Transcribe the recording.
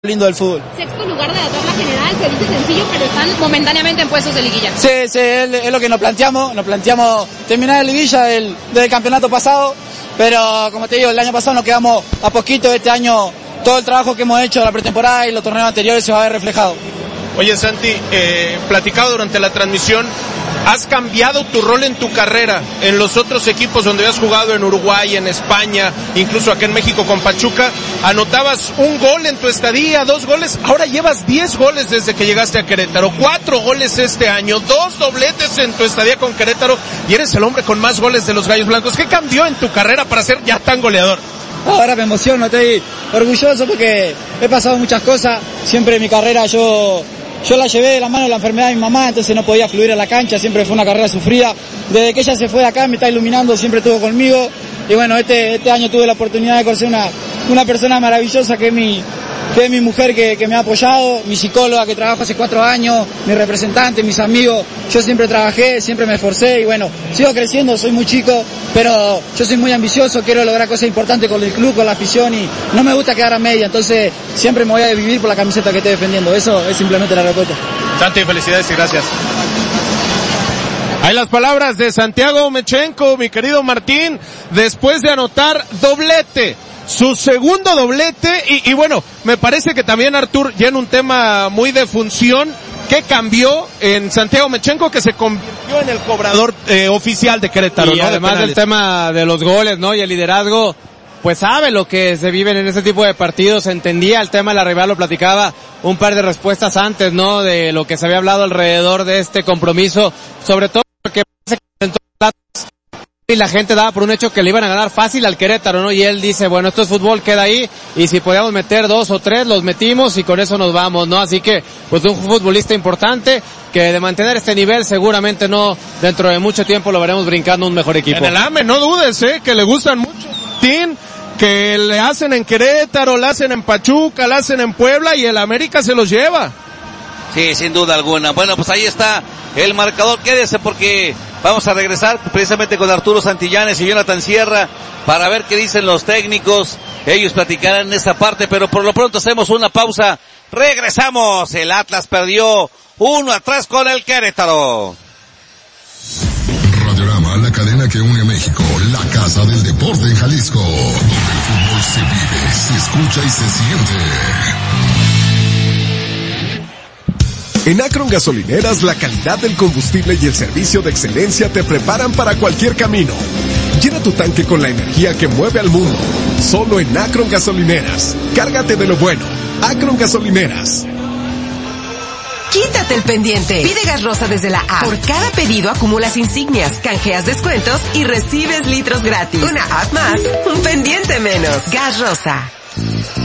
lindo del fútbol. Sexto lugar de la tabla general, se dice sencillo, pero están momentáneamente en puestos de liguilla. Sí, es lo que nos planteamos terminar la liguilla del campeonato pasado, pero como te digo, el año pasado nos quedamos a poquito, este año todo el trabajo que hemos hecho en la pretemporada y los torneos anteriores se va a ver reflejado. Oye Santi, platicado durante la transmisión, has cambiado tu rol en tu carrera, en los otros equipos donde has jugado en Uruguay, en España, incluso acá en México con Pachuca, anotabas un gol en tu estadía, 2 goles, ahora llevas 10 goles desde que llegaste a Querétaro, 4 goles este año, 2 dobletes en tu estadía con Querétaro y eres el hombre con más goles de los Gallos Blancos. ¿Qué cambió en tu carrera para ser ya tan goleador? Ahora me emociono, estoy orgulloso porque he pasado muchas cosas, siempre en mi carrera yo la llevé de la mano de la enfermedad de mi mamá, entonces no podía fluir a la cancha, siempre fue una carrera sufrida. Desde que ella se fue de acá me está iluminando, siempre estuvo conmigo. Y bueno, este año tuve la oportunidad de conocer una persona maravillosa que es mi mujer que me ha apoyado, mi psicóloga que trabaja hace 4 años, mi representante, mis amigos. Yo siempre trabajé, siempre me esforcé y bueno, sigo creciendo, soy muy chico, pero yo soy muy ambicioso, quiero lograr cosas importantes con el club, con la afición y no me gusta quedar a media, entonces siempre me voy a vivir por la camiseta que estoy defendiendo. Eso es simplemente la respuesta. Santi, felicidades y gracias. Hay las palabras de Santiago Mechenko, mi querido Martín, después de anotar doblete. Su segundo doblete y bueno, me parece que también Artur, ya en un tema muy de función, ¿qué cambió en Santiago Mechenko que se convirtió en el cobrador oficial de Querétaro? Y ¿no? Además del tema de los goles, ¿no? Y el liderazgo, pues sabe lo que se viven en ese tipo de partidos, entendía el tema de la rival, lo platicaba un par de respuestas antes, ¿no? De lo que se había hablado alrededor de este compromiso, sobre todo porque parece que en todos lados y la gente daba por un hecho que le iban a ganar fácil al Querétaro, ¿no? Y él dice, bueno, esto es fútbol, queda ahí, y si podíamos meter 2 o 3, los metimos y con eso nos vamos, ¿no? Así que, pues un futbolista importante, que de mantener este nivel seguramente no, dentro de mucho tiempo lo veremos brincando un mejor equipo. En el AME, no dudes, que le gustan mucho, Martín, que le hacen en Querétaro, le hacen en Pachuca, le hacen en Puebla y el América se los lleva. Sí, sin duda alguna. Bueno, pues ahí está el marcador. Quédese porque vamos a regresar precisamente con Arturo Santillanes y Jonathan Sierra para ver qué dicen los técnicos. Ellos platicarán en esta parte, pero por lo pronto hacemos una pausa. Regresamos. El Atlas perdió 1-3 con el Querétaro. Radiorama, la cadena que une a México, la casa del deporte en Jalisco, donde el fútbol se vive, se escucha y se siente. En Akron Gasolineras, la calidad del combustible y el servicio de excelencia te preparan para cualquier camino. Llena tu tanque con la energía que mueve al mundo. Solo en Akron Gasolineras. Cárgate de lo bueno. Akron Gasolineras. Quítate el pendiente. Pide Gas Rosa desde la app. Por cada pedido acumulas insignias, canjeas descuentos y recibes litros gratis. Una app más, un pendiente menos. Gas Rosa.